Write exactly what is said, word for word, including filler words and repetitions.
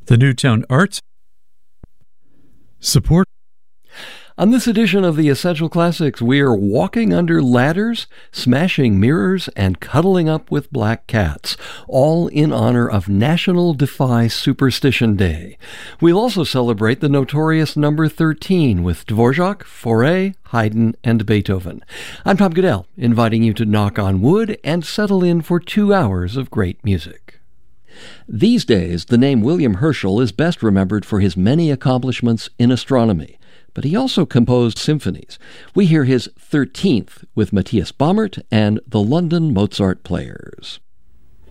The Newtown Arts support. On this edition of the Essential Classics, we are walking under ladders, smashing mirrors, and cuddling up with black cats, all in honor of National Defy Superstition Day. We'll also celebrate the notorious number thirteen with Dvorak, Fauré, Haydn, and Beethoven. I'm Tom Goodell, inviting you to knock on wood and settle in for two hours of great music. These days, the name William Herschel is best remembered for his many accomplishments in astronomy. But he also composed symphonies. We hear his thirteenth with Matthias Baumert and the London Mozart Players.